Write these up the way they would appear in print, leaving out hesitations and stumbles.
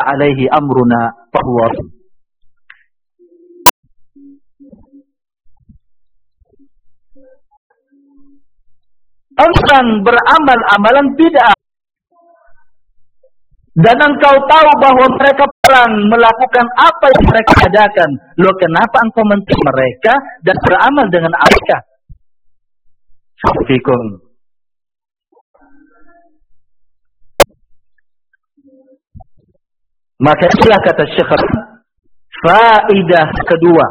alaihi amruna fahuwa. Orang beramal amalan bid'ah dan engkau tahu bahwa mereka perang melakukan apa yang mereka adakan, lo kenapa engkau menteri mereka dan beramal dengan mereka? Fikum. Maka itulah kata Syekh, faidah kedua,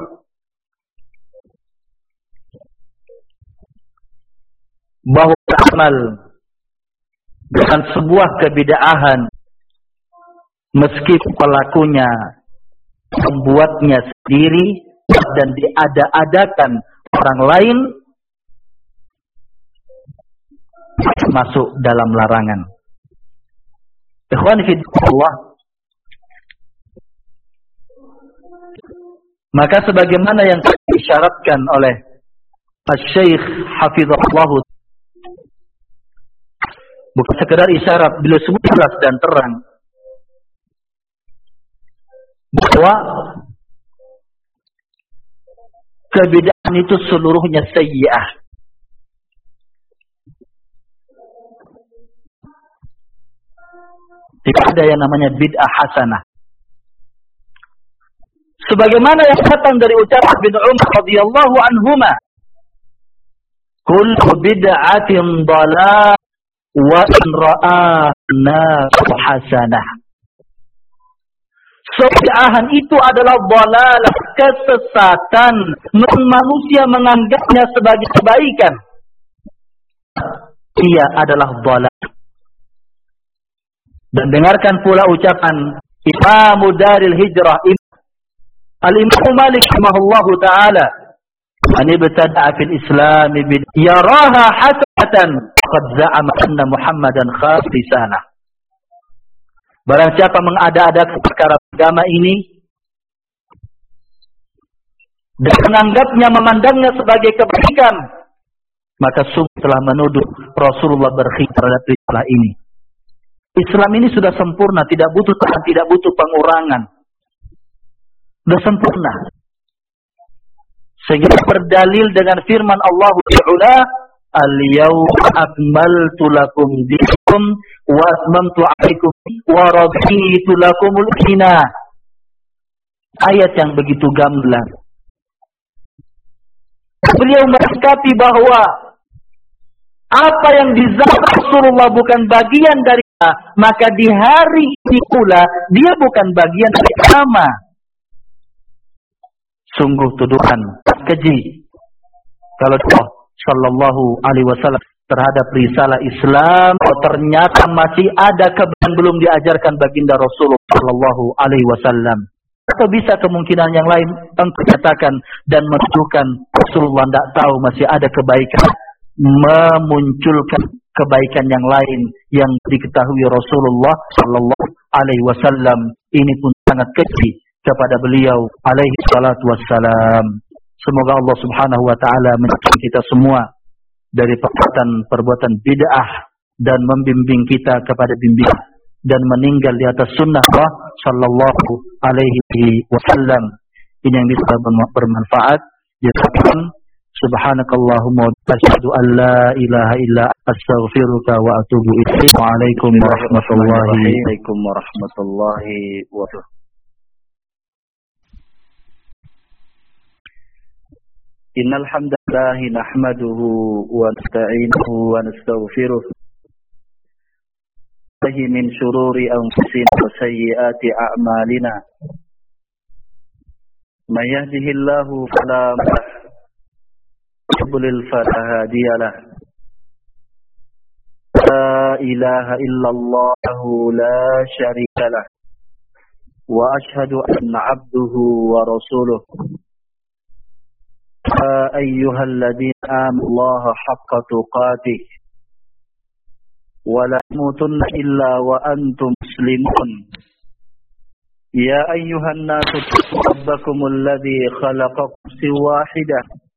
bahwa beramal dengan sebuah kebid'ahan meski pelakunya membuatnya sendiri dan diada-adakan orang lain, masuk dalam larangan. Ikhwan fillah, maka sebagaimana yang disyaratkan oleh Syekh Hafizahullah, bukan sekedar isyarat, beliau sebut jelas dan terang bahwa kebid'ahan itu seluruhnya sayyi'ah. Tidak ada yang namanya bid'ah hasanah. Sebagaimana yang datang dari ucapan bin Umar radhiyallahu anhuma, kullu bid'atin dhalalah wa in ra'ana hasanah. Kebid'ahan itu adalah dhalalah, kesesatan, manusia menganggapnya sebagai kebaikan. Ia adalah dhalalah. Dan dengarkan pula ucapan Imam Daril Hijrah Al-Imam Malik rahimahullahu ta'ala, man ibtada'a fil Islam yaraha hasanatan qad za'ama anna Muhammadan khasisana. Barang siapa mengada-adakan perkara agama ini dan menganggapnya, memandangnya sebagai kebaikan, maka sungguh telah menuduh Rasulullah berkhidmat terhadap risalah ini. Islam ini sudah sempurna, tidak butuh tambahan, tidak butuh pengurangan. Sudah sempurna. Sehingga berdalil dengan firman Allah Ta'ala, al-yawma akmaltu lakum dinakum wa atmamtu 'alaikum wa raditu lakumul Islam. Ayat yang begitu gamblang. Beliau menekankan bahwa apa yang dizat Rasulullah bukan bagian dari, maka di hari ini pula dia bukan bagian dari agama. Sungguh tuduhan keji kalau Allah sallallahu alaihi wasallam terhadap risalah Islam, oh ternyata masih ada kebaikan belum diajarkan baginda Rasulullah sallallahu alaihi wasallam. Atau bisa kemungkinan yang lain engkau katakan dan menunjukkan Rasulullah tidak tahu masih ada kebaikan, memunculkan kebaikan yang lain yang diketahui Rasulullah sallallahu alaihi wasallam. Ini pun sangat keji kepada beliau alaihi salatu wassalam. Semoga Allah subhanahu wa ta'ala menjaga kita semua dari perbuatan bid'ah dan membimbing kita kepada bimbingan dan meninggal di atas sunnah Allah sallallahu alaihi wasallam. Ini yang bisa bermanfaat. Jazakallahu subhanakallahumma wa asyhadu an la ilaha illa astaghfiruka wa atubu ilaik. Waalaikum warahmatullahi wabarakatuh. Innal hamdalillah nahmaduhu wa nasta'inuhu wa nastaghfiruh. Bihi min shururi anfusina wa sayyiati a'malina. May yahdihillahu fala mudilla lahu fala hadiya lahu. La ilaha illallah la syarika lahu. Wa ashhadu anna 'abduhu wa rasuluh. يا أيها الذين آمنوا الله حق تقاته ولا تموتن إلا وأنتم مسلمون يا أيها الناس اتقوا ربكم الذي خلقكم من نفس واحدة